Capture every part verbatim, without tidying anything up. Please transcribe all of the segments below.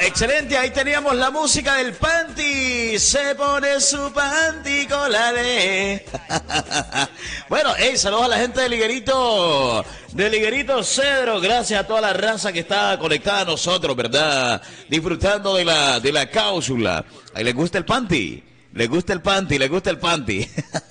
excelente, ahí teníamos la música del panty. Se pone su panty con la de. Bueno, hey, saludos a la gente de Liguerito, de Liguerito Cedro. Gracias a toda la raza que está conectada a nosotros, ¿verdad? Disfrutando de la, de la cápsula. Ahí les gusta el panty. Le gusta el panty, le gusta el panty.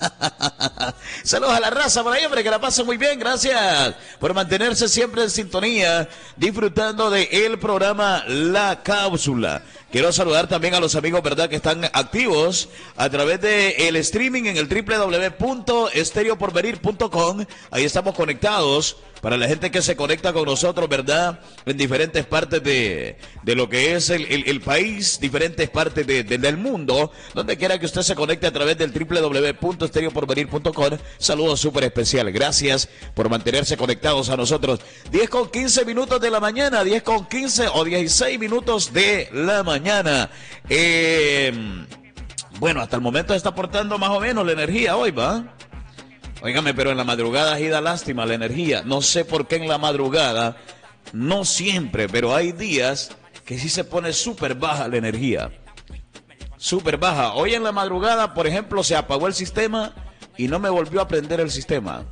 Saludos a la raza por ahí, hombre, que la pasen muy bien. Gracias por mantenerse siempre en sintonía, disfrutando de el programa La Cápsula. Quiero saludar también a los amigos, ¿verdad?, que están activos a través de el streaming en el doble u doble u doble u punto estéreo por venir punto com. Ahí estamos conectados. Para la gente que se conecta con nosotros, ¿verdad?, en diferentes partes de, de lo que es el, el, el país, diferentes partes de, de, del mundo, donde quiera que usted se conecte a través del doble u doble u doble u punto estéreo por venir punto com. Saludos súper especial. Gracias por mantenerse conectados a nosotros. diez con quince minutos de la mañana, diez con quince o dieciséis minutos de la mañana. Eh, bueno, hasta el momento está aportando más o menos la energía hoy, ¿va? Óigame, pero en la madrugada sí da lástima la energía. No sé por qué en la madrugada, no siempre, pero hay días que sí se pone súper baja la energía. Súper baja. Hoy en la madrugada, por ejemplo, se apagó el sistema y no me volvió a prender el sistema.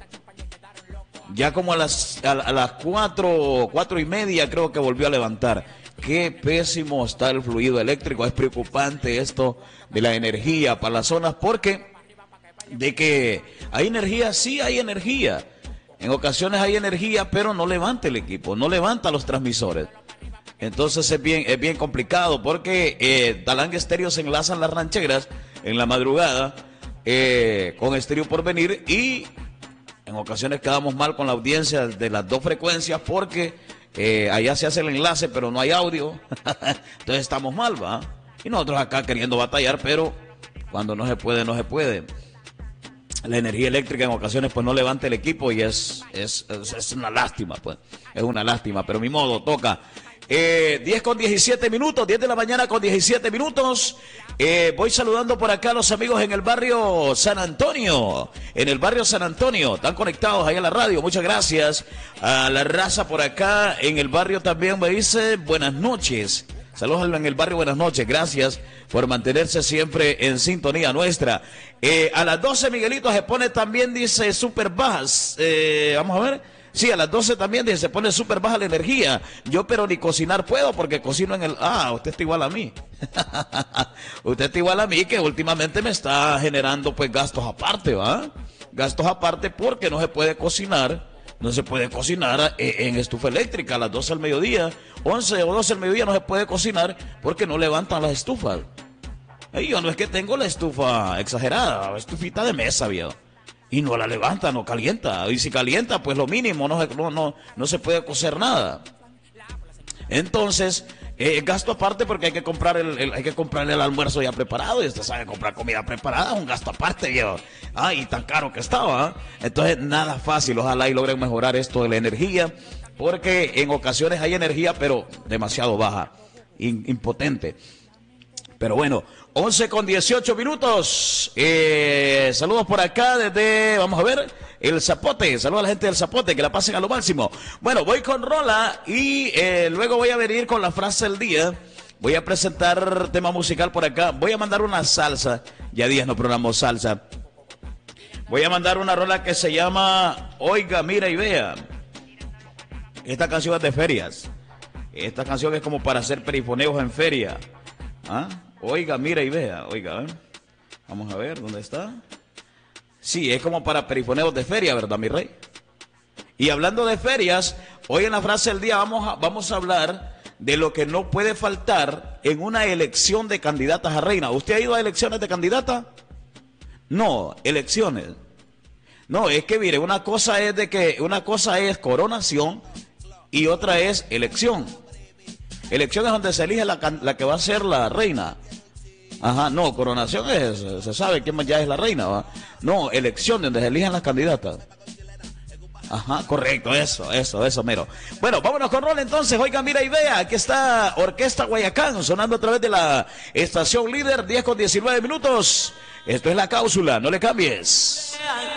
Ya como a las, a, a las cuatro, cuatro y media creo que volvió a levantar. Qué pésimo está el fluido eléctrico. Es preocupante esto de la energía para las zonas porque... de que hay energía, sí hay energía. En ocasiones hay energía, pero no levanta el equipo, no levanta los transmisores. Entonces es bien, es bien complicado porque eh, Talang Estéreo se enlazan las rancheras en la madrugada eh, con Estéreo por venir y en ocasiones quedamos mal con la audiencia de las dos frecuencias porque eh, allá se hace el enlace, pero no hay audio. Entonces estamos mal, ¿va? Y nosotros acá queriendo batallar, pero cuando no se puede, no se puede. La energía eléctrica en ocasiones pues no levanta el equipo y es, es, es, es una lástima, pues. Es una lástima, pero mi modo, toca. Eh, diez con diecisiete minutos, diez de la mañana con diecisiete minutos. Eh, voy saludando por acá a los amigos en el barrio San Antonio. En el barrio San Antonio, están conectados ahí a la radio. Muchas gracias a la raza por acá. En el barrio también me dice buenas noches. Saludos en el barrio, buenas noches, gracias por mantenerse siempre en sintonía nuestra. Eh, a las doce Miguelito se pone también, dice, súper bajas. Eh, vamos a ver. Sí, a las doce también dice, se pone súper baja la energía. Yo pero ni cocinar puedo porque cocino en el... Ah, usted está igual a mí. Usted está igual a mí que últimamente me está generando pues gastos aparte, ¿va? Gastos aparte porque no se puede cocinar. No se puede cocinar en estufa eléctrica a las doce del mediodía, once o doce del mediodía no se puede cocinar porque no levantan las estufas. Y yo no es que tengo la estufa exagerada, estufita de mesa, viejo. Y no la levanta, no calienta. Y si calienta, pues lo mínimo, no, no, no, no se puede cocer nada. Entonces, eh, gasto aparte porque hay que comprar el, el, hay que comprar el almuerzo ya preparado. Y usted sabe comprar comida preparada, un gasto aparte, viejo. Ah, y tan caro que estaba. ¿eh? Entonces, nada fácil. Ojalá y logren mejorar esto de la energía. Porque en ocasiones hay energía, pero demasiado baja. In, impotente. Pero bueno, once con dieciocho minutos. Eh, saludos por acá desde, vamos a ver, El Zapote. Saludos a la gente del Zapote, que la pasen a lo máximo. Bueno, voy con rola y eh, luego voy a venir con la frase del día. Voy a presentar tema musical por acá. Voy a mandar una salsa. Ya días no programamos salsa. Voy a mandar una rola que se llama Oiga, Mira y Vea. Esta canción es de ferias. Esta canción es como para hacer perifoneos en feria. ¿Ah? Oiga, mira y vea. Oiga, ¿eh? Vamos a ver, ¿dónde está? Sí, es como para perifoneos de feria, ¿verdad, mi rey? Y hablando de ferias, hoy en la frase del día vamos a, vamos a hablar de lo que no puede faltar en una elección de candidatas a reina. ¿Usted ha ido a elecciones de candidata? No, elecciones. No, es que mire, una cosa es de que una cosa es coronación y otra es elección. Elección es donde se elige la, la que va a ser la reina. Ajá, no, coronación es, se sabe quién ya es la reina, ¿va? No, elección donde se eligen las candidatas. Ajá, correcto, eso, eso, eso, mero. Bueno, vámonos con rol entonces. Oiga, mira y vea, aquí está Orquesta Guayacán sonando a través de la estación líder, diez con diecinueve minutos. Esto es La Cápsula, no le cambies.